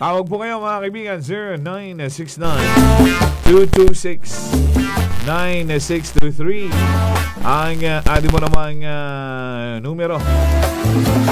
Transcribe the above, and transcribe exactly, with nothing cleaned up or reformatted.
Tawag po kayo mga kaibigan, zero nine six nine, two two six, nine six two three. Ang uh, adi mo namang uh, numero